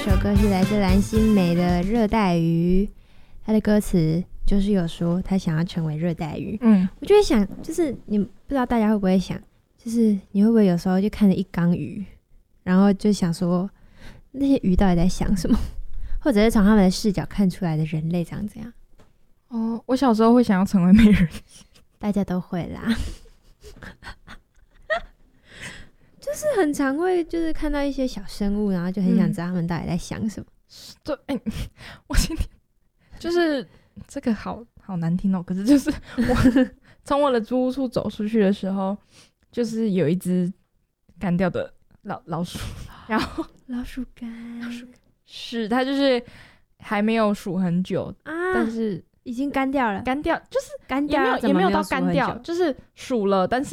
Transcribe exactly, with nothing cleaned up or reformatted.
这首歌是来自蓝心湄的《热带鱼》，它的歌词就是有说他想要成为热带鱼。嗯，我就会想，就是你不知道大家会不会想，就是你会不会有时候就看着一缸鱼，然后就想说那些鱼到底在想什么，或者是从他们的视角看出来的人类长怎样？ 哦，我小时候会想要成为美人鱼， 大家都会啦。就是很常会就是看到一些小生物，然后就很想知道他们到底在想什么。 嗯、对，哎、欸，我今天就是这个好好难听哦。可是就是我从我的租屋处走出去的时候，就是有一只干掉的老老鼠，然后老鼠干， 老鼠干是它就是还没有数很久啊，但是已经干掉了， 干掉就是干掉也没有也没有到干掉，就是数了，但是